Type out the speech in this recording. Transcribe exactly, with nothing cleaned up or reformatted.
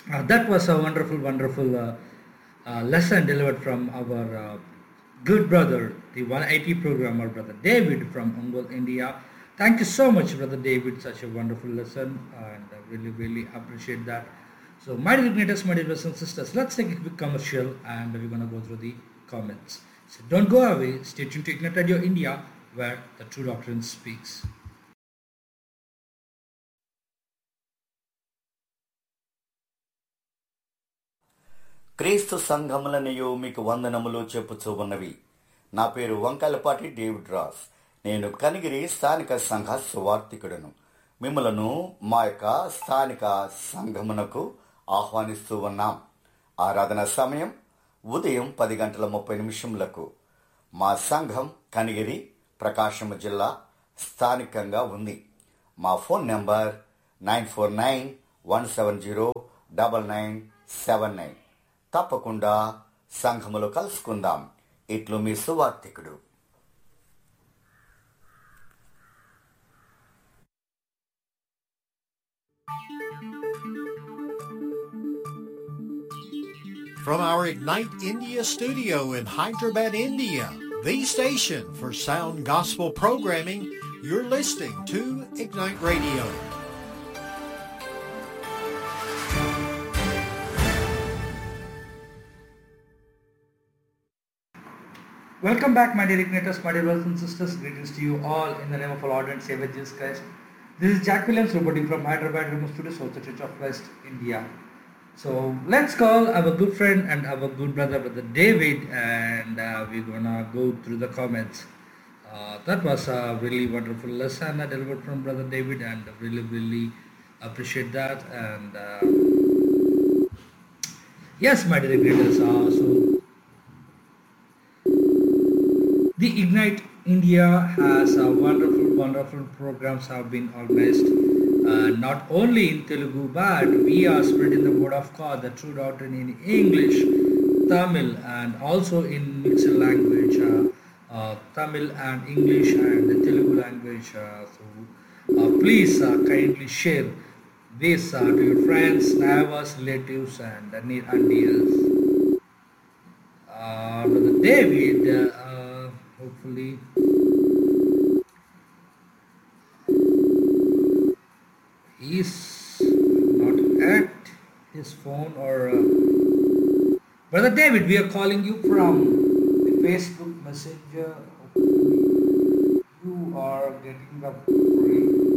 Uh, that was a wonderful, wonderful uh, uh, lesson delivered from our uh, good brother, the one I T programmer, brother David from Ongole, India. Thank you so much, brother David. Such a wonderful lesson, and I really, really appreciate that. So, my dear igniters, my dear brothers and sisters, let's take a quick commercial, and we're gonna go through the comments. So, don't go away. Stay tuned to Ignite Radio India, where the true doctrine speaks. క్రీస్తు సంఘములనియు మీకు వందనములు చెప్పుచూ ఉన్నవి. నా పేరు Vankayalapati David Ross. నేను కనిగిరి స్థానిక సంఘ సువార్థికుడను. మిమ్మలను మా యొక్క స్థానిక సంఘమునకు ఆహ్వానిస్తూ ఉన్నాం. ఆరాధన సమయం ఉదయం పది గంటల ముప్పై నిమిషములకు. మా సంఘం కనిగిరి, ప్రకాశం జిల్లా స్థానికంగా ఉంది. మా phone number nine four nine one seven zero double nine seven nine. తప్పకుండా సంఘములో కలుసుకుందాం. ఇట్లు మీ సువార్థికుడు. From our Ignite India studio in Hyderabad, India, the station for sound gospel programming, you're listening to Ignite Radio. Welcome back, my dear igniters, my dear brothers and sisters. Greetings to you all in the name of our Lord and Savior Jesus Christ. This is Jack Williams reporting from Hyderabad Remote Studios, South Church of West, India. So let's call our good friend and our good brother, brother David, and uh, we're gonna go through the comments. Uh, that was a really wonderful lesson I delivered from brother David, and really, really appreciate that. And uh, yes, my dear igniters, uh, so the Ignite India has a wonderful, wonderful programs have been organized, uh, not only in Telugu, but we are spreading the word of God, the true doctrine in English, Tamil, and also in mixed language, uh, uh, Tamil and English and the Telugu language. Uh, so uh, please uh, kindly share this uh, to your friends, neighbors, relatives, and uh, near and dears. Uh, Brother David, uh, uh, hopefully he's not at his phone, or uh, Brother David, we are calling you from the Facebook Messenger. Hopefully you are getting the ring.